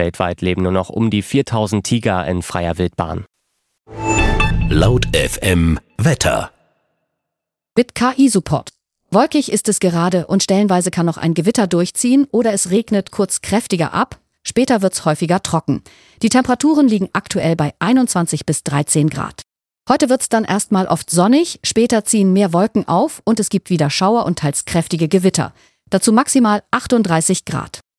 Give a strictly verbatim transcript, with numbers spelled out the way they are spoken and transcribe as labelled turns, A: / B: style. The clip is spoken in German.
A: Weltweit leben nur noch um die viertausend Tiger in freier Wildbahn.
B: Laut F M Wetter.
C: Mit K I-Support. Wolkig ist es gerade und stellenweise kann noch ein Gewitter durchziehen oder es regnet kurz kräftiger ab. Später wird's häufiger trocken. Die Temperaturen liegen aktuell bei einundzwanzig bis dreizehn Grad. Heute wird's dann erstmal oft sonnig, später ziehen mehr Wolken auf und es gibt wieder Schauer und teils kräftige Gewitter. Dazu maximal achtunddreißig Grad.